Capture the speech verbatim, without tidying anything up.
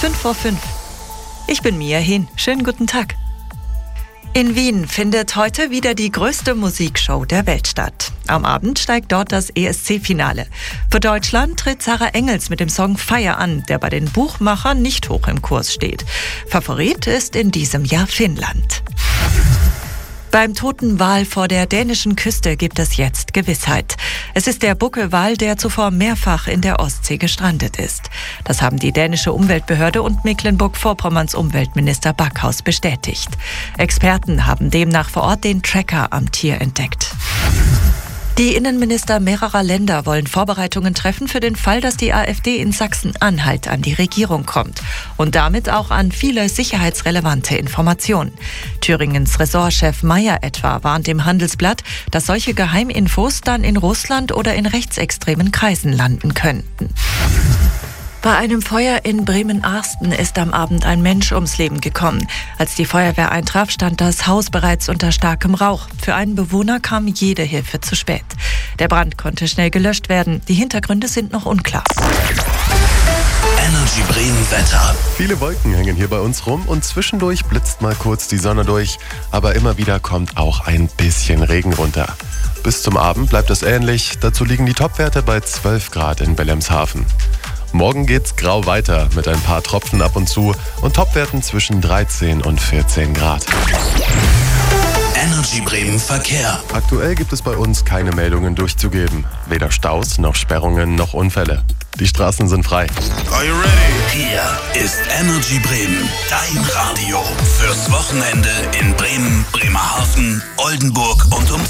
fünf vor fünf. Ich bin Mia Hin. Schönen guten Tag. In Wien findet heute wieder die größte Musikshow der Welt statt. Am Abend steigt dort das E S C-Finale. Für Deutschland tritt Sarah Engels mit dem Song Fire an, der bei den Buchmachern nicht hoch im Kurs steht. Favorit ist in diesem Jahr Finnland. Beim toten Wal vor der dänischen Küste gibt es jetzt Gewissheit. Es ist der Buckelwal, der zuvor mehrfach in der Ostsee gestrandet ist. Das haben die dänische Umweltbehörde und Mecklenburg-Vorpommerns Umweltminister Backhaus bestätigt. Experten haben demnach vor Ort den Tracker am Tier entdeckt. Die Innenminister mehrerer Länder wollen Vorbereitungen treffen für den Fall, dass die AfD in Sachsen-Anhalt an die Regierung kommt und damit auch an viele sicherheitsrelevante Informationen. Thüringens Ressortchef Mayer etwa warnt im Handelsblatt, dass solche Geheiminfos dann in Russland oder in rechtsextremen Kreisen landen könnten. Bei einem Feuer in Bremen-Arsten ist am Abend ein Mensch ums Leben gekommen. Als die Feuerwehr eintraf, stand das Haus bereits unter starkem Rauch. Für einen Bewohner kam jede Hilfe zu spät. Der Brand konnte schnell gelöscht werden. Die Hintergründe sind noch unklar. Energy Bremen Wetter. Viele Wolken hängen hier bei uns rum und zwischendurch blitzt mal kurz die Sonne durch. Aber immer wieder kommt auch ein bisschen Regen runter. Bis zum Abend bleibt es ähnlich. Dazu liegen die Topwerte bei zwölf Grad in Wilhelmshaven. Morgen geht's grau weiter mit ein paar Tropfen ab und zu und Topwerten zwischen dreizehn und vierzehn Grad. Energy Bremen Verkehr. Aktuell gibt es bei uns keine Meldungen durchzugeben. Weder Staus noch Sperrungen noch Unfälle. Die Straßen sind frei. Are you ready? Hier ist Energy Bremen, dein Radio fürs Wochenende in Bremen, Bremerhaven, Oldenburg und um